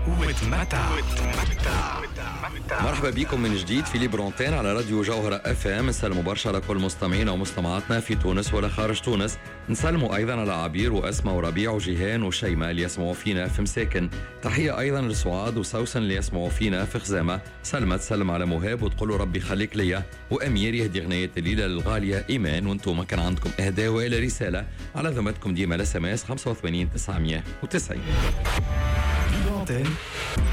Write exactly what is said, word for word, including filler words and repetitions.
وتمتع. مرحبا بكم من جديد في ليبرونتين على راديو جوهرة اف ام. نسلم مباشرة لكل مستمعينا ومستمعاتنا في تونس ولا خارج تونس. نسلموا ايضا على عبير واسماء وربيع وجيهان وشيماء اللي يسمعوا فينا في مساكن. تحية ايضا لسعاد وسوسن اللي يسمعوا فينا في خزامة. سلمى تسلم على مهاب وتقول ربي خليك ليا، وامير يهدي غنية الليلة للغالية ايمان. وانتم كان عندكم اهداء والى رسالة على ذمتكم ديما الاس ام اس خمسة وثمانين تسعمية وتسعين. ليبرونتين